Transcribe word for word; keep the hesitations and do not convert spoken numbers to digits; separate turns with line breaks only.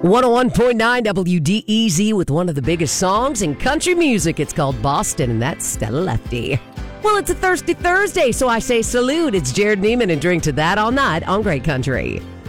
one oh one point nine W D E Z with one of the biggest songs in country music. It's called Boston, and that's Stella Lefty. Well, it's a Thirsty Thursday, so I say salute. It's Jared Neiman and drink to that all night on Great Country.